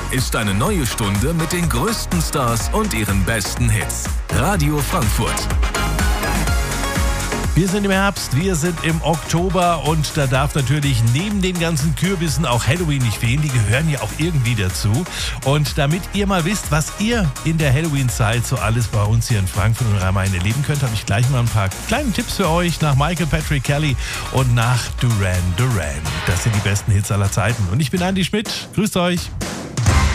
ist eine neue Stunde mit den größten Stars und ihren besten Hits. Radio Frankfurt. Wir sind im Herbst, wir sind im Oktober und da darf natürlich neben den ganzen Kürbissen auch Halloween nicht fehlen. Die gehören ja auch irgendwie dazu. Und damit ihr mal wisst, was ihr in der Halloween-Zeit so alles bei uns hier in Frankfurt und Rhein-Main erleben könnt, habe ich gleich mal ein paar kleine Tipps für euch nach Michael Patrick Kelly und nach Duran Duran. Das sind die besten Hits aller Zeiten. Und ich bin Andi Schmidt. Grüßt euch.